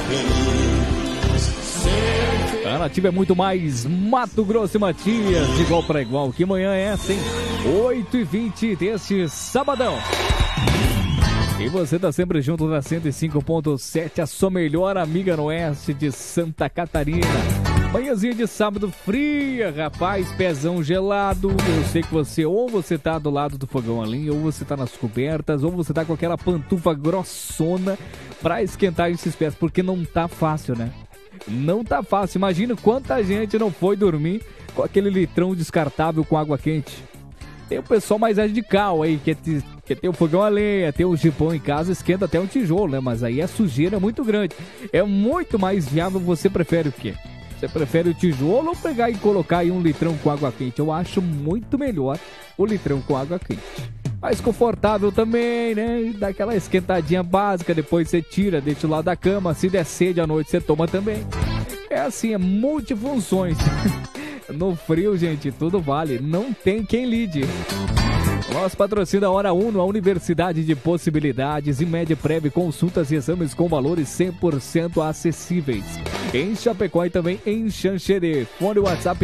A Nativa é muito mais Mato Grosso e Matias, de igual para igual. Que manhã é essa, hein? 8h20 deste sabadão. E você tá sempre junto na 105.7, a sua melhor amiga no oeste de Santa Catarina. Manhãzinha de sábado fria, rapaz, pezão gelado. Eu sei que você tá do lado do fogão ali, ou você tá nas cobertas, ou você tá com aquela pantufa grossona pra esquentar esses pés, porque não tá fácil, né? Não tá fácil. Imagina quanta gente não foi dormir com aquele litrão descartável com água quente. Tem o pessoal mais radical aí, que tem o fogão a lenha, tem o jipão em casa, esquenta até um tijolo, né? Mas aí a sujeira é muito grande. É muito mais viável. Você prefere o quê? Você prefere o tijolo ou pegar e colocar aí um litrão com água quente? Eu acho muito melhor o litrão com água quente. Mais confortável também, né? Dá aquela esquentadinha básica, depois você tira, deixa lá da cama. Se der sede à noite, você toma também. É assim, é multifunções. No frio, gente, tudo vale. Não tem quem lide. Nosso patrocínio da Hora Uno, a Universidade de Possibilidades. E Medprev, consultas e exames com valores 100% acessíveis. Em Chapecó e também em Xanxerê. Fone WhatsApp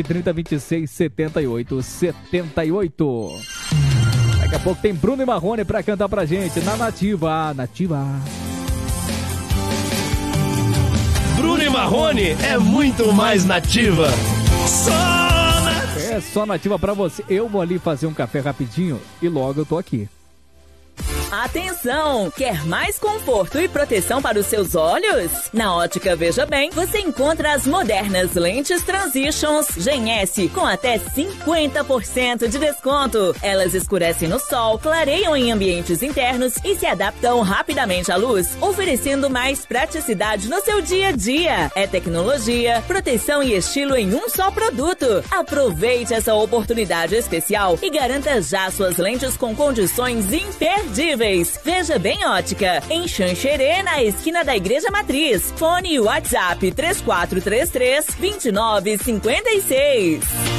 3026-7878. Daqui a pouco tem Bruno e Marrone pra cantar pra gente na Nativa. Nativa. Bruno e Marrone é muito mais nativa. É só nativa pra você. Eu vou ali fazer um café rapidinho e logo eu tô aqui. Atenção! Quer mais conforto e proteção para os seus olhos? Na Ótica Veja Bem, você encontra as modernas lentes Transitions Gen S com até 50% de desconto. Elas escurecem no sol, clareiam em ambientes internos e se adaptam rapidamente à luz, oferecendo mais praticidade no seu dia a dia. É tecnologia, proteção e estilo em um só produto. Aproveite essa oportunidade especial e garanta já suas lentes com condições imperdíveis. Veja Bem Ótica, em Xanxerê, na esquina da Igreja Matriz. Fone e WhatsApp 3433-2956.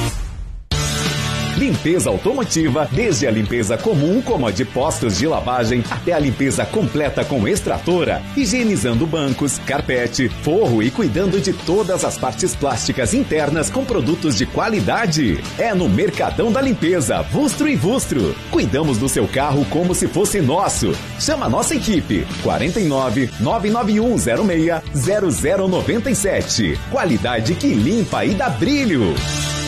Limpeza automotiva, desde a limpeza comum, como a de postos de lavagem, até a limpeza completa com extratora, higienizando bancos, carpete, forro e cuidando de todas as partes plásticas internas com produtos de qualidade. É no Mercadão da Limpeza, Vustro e Vustro. Cuidamos do seu carro como se fosse nosso. Chama a nossa equipe, 49-99106-0097. Qualidade que limpa e dá brilho.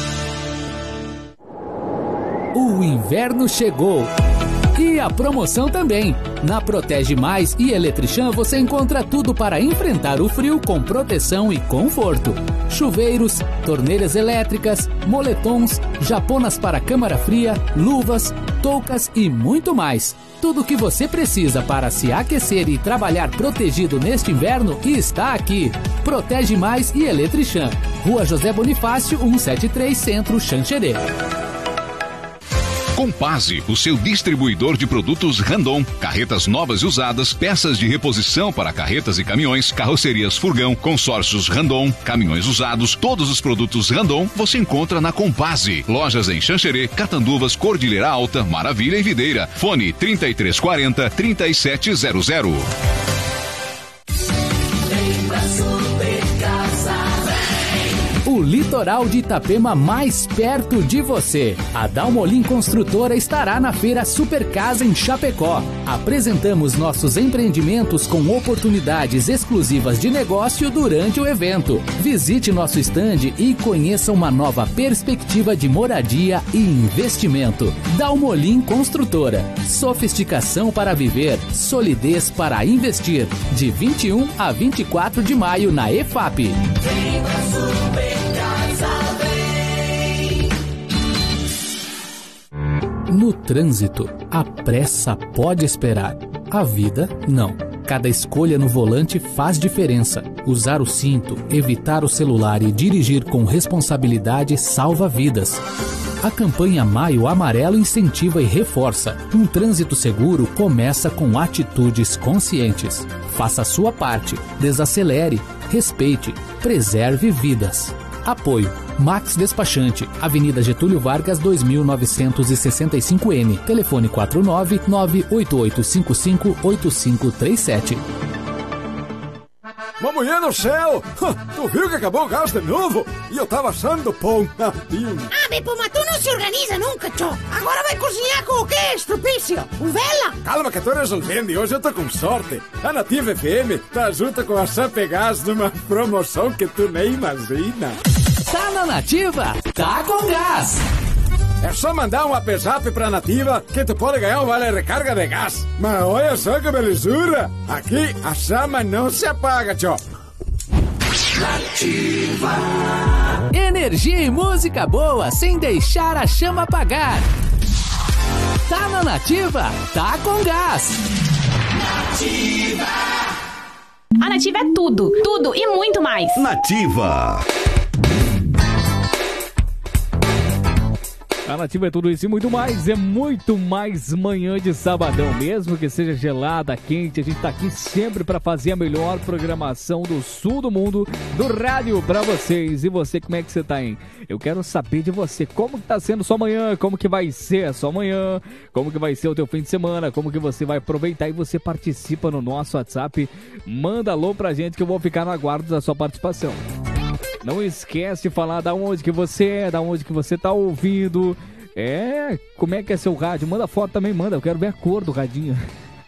O inverno chegou e a promoção também. Na Protege Mais e Eletrichan você encontra tudo para enfrentar o frio com proteção e conforto. Chuveiros, torneiras elétricas, moletons, japonas para câmara fria, luvas, toucas e muito mais. Tudo o que você precisa para se aquecer e trabalhar protegido neste inverno está aqui. Protege Mais e Eletrichan. Rua José Bonifácio, 173, Centro, Xanxerê. Compase, o seu distribuidor de produtos Randon. Carretas novas e usadas, peças de reposição para carretas e caminhões, carrocerias Furgão, consórcios Randon, caminhões usados, todos os produtos Randon você encontra na Compase. Lojas em Xanxerê, Catanduvas, Cordilheira Alta, Maravilha e Videira. Fone 3340-3700. O litoral de Itapema mais perto de você. A Dalmolin Construtora estará na Feira Super Casa em Chapecó. Apresentamos nossos empreendimentos com oportunidades exclusivas de negócio durante o evento. Visite nosso estande e conheça uma nova perspectiva de moradia e investimento. Dalmolin Construtora. Sofisticação para viver, solidez para investir. De 21 a 24 de maio na EFAP. Vem pra Super Casa, vem. No trânsito, a pressa pode esperar. A vida, não. Cada escolha no volante faz diferença. Usar o cinto, evitar o celular e dirigir com responsabilidade salva vidas. A campanha Maio Amarelo incentiva e reforça. Um trânsito seguro começa com atitudes conscientes. Faça a sua parte, desacelere, respeite, preserve vidas. Apoio: Max Despachante, Avenida Getúlio Vargas, 2965M. Telefone 49-98855-8537. Mas mulher do céu, tu viu que acabou o gás de novo? E eu tava assando pão na pia. Ah, Beppo, mas tu não se organiza nunca, tchô. Agora vai cozinhar com o quê, estropício? Com vela? Calma que eu tô resolvendo e hoje eu tô com sorte. A Nativa FM tá junto com a Sapegás numa promoção que tu nem imagina. Tá na Nativa, tá com gás. É só mandar um WhatsApp pra Nativa que tu pode ganhar um vale recarga de gás. Mas olha só que belezura. Aqui a chama não se apaga, tchô. Nativa. Energia e música boa sem deixar a chama apagar. Tá na Nativa, tá com gás. Nativa. A Nativa é tudo, tudo e muito mais. Nativa. A Nativa é tudo isso e muito mais manhã de sabadão, mesmo que seja gelada, quente, a gente tá aqui sempre para fazer a melhor programação do sul do mundo, do rádio para vocês. E você, como é que você tá, hein? Eu quero saber de você, como que tá sendo sua manhã, como que vai ser a sua manhã, como que vai ser o teu fim de semana, como que você vai aproveitar, e você participa no nosso WhatsApp, manda alô pra gente que eu vou ficar no aguardo da sua participação. Não esquece de falar da onde que você é, da onde que você tá ouvindo. Como é que é seu rádio? Manda foto também, manda. Eu quero ver a cor do radinho.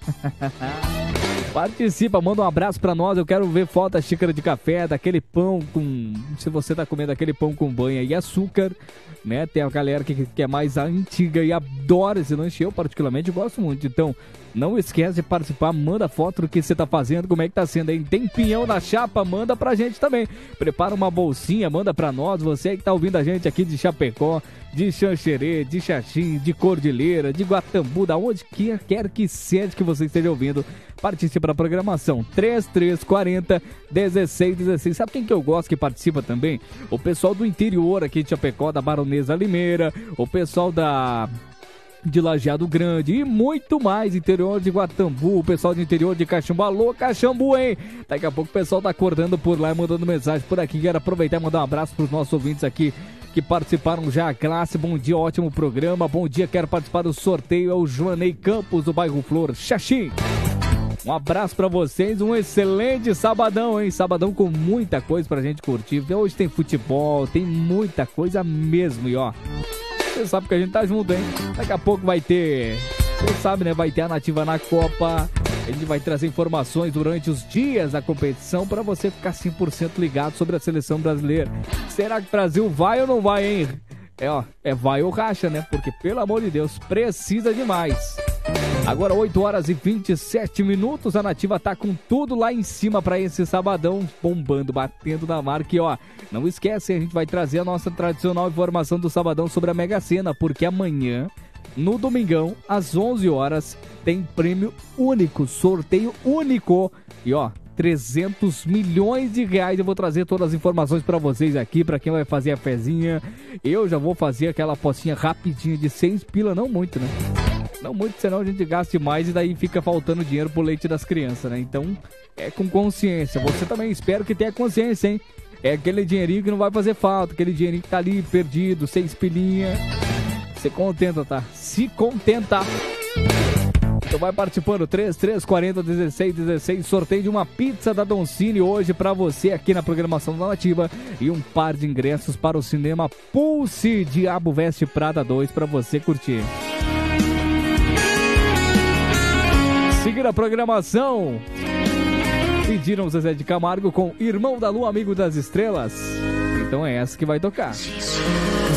Participa, manda um abraço pra nós. Eu quero ver foto da xícara de café, daquele pão com... Se você tá comendo aquele pão com banha e açúcar, né? Tem a galera que é mais antiga e adora esse lanche. Eu particularmente gosto muito. Então, não esquece de participar. Manda foto do que você tá fazendo, como é que tá sendo aí. Tem pinhão na chapa? Manda pra gente também. Prepara uma bolsinha, manda pra nós. Você que tá ouvindo a gente aqui de Chapecó, de Xanxerê, de Xaxim, de Cordilheira, de Guatambu, da onde quer que seja que você esteja ouvindo, participe da programação 3340-1616. Sabe quem que eu gosto que participa também? O pessoal do interior aqui de Chapecó, da Baronesa Limeira, o pessoal de Lajeado Grande e muito mais, interior de Guatambu, o pessoal do interior de Caxambu. Alô, Caxambu, hein? Daqui a pouco o pessoal tá acordando por lá e mandando mensagem por aqui. Quero aproveitar e mandar um abraço pros nossos ouvintes aqui que participaram já. A classe, bom dia, ótimo programa, bom dia, quero participar do sorteio. É o Joanei Campos do bairro Flor, Xaxim. Um abraço pra vocês, um excelente sabadão, hein? Sabadão com muita coisa pra gente curtir. Hoje tem futebol, tem muita coisa mesmo, e ó, você sabe que a gente tá junto, hein? Daqui a pouco vai ter, você sabe, né? Vai ter a Nativa na Copa. A gente vai trazer informações durante os dias da competição para você ficar 100% ligado sobre a seleção brasileira. Será que o Brasil vai ou não vai, hein? Vai ou racha, né? Porque, pelo amor de Deus, precisa demais. Agora 8 horas e 27 minutos, a Nativa tá com tudo lá em cima para esse sabadão, bombando, batendo na marca. E ó, não esquece, a gente vai trazer a nossa tradicional informação do sabadão sobre a Mega Sena, porque amanhã, no domingão, às 11 horas, tem prêmio único, sorteio único. E ó, 300 milhões de reais. Eu vou trazer todas as informações para vocês aqui, para quem vai fazer a fezinha. Eu já vou fazer aquela apostinha rapidinha de 6 pila, não muito, né? Não muito, senão a gente gasta demais e daí fica faltando dinheiro pro leite das crianças, né? Então, é com consciência. Você também espero que tenha consciência, hein? É aquele dinheirinho que não vai fazer falta, aquele dinheirinho que tá ali perdido, 6 pilinha. Se contenta, tá? Se contenta. Então vai participando, 3340-1616, sorteio de uma pizza da Doncini hoje pra você aqui na programação da Nativa e um par de ingressos para o cinema Pulse Diabo Veste Prada 2 pra você curtir. Seguir a programação, pediram o Zezé de Camargo com Irmão da Lua, Amigo das Estrelas. Então é essa que vai tocar.